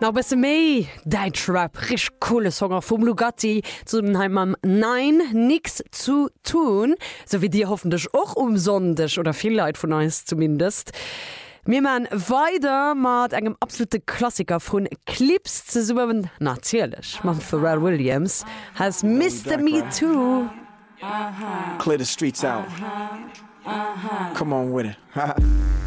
Na bisse méi Deitrap rich coole Songer vum Lugatti zum Heim am Nein nix zu tun, so wie Dir hoffentlich och umsondech oder viel Leiit vun eins zumindest. Mir man weiter mat engem absolute Klassiker vun Clips ze suwen nazilech. Man Pharrell Williams has Mr. Me Too. Clear the streets out. Come on with it.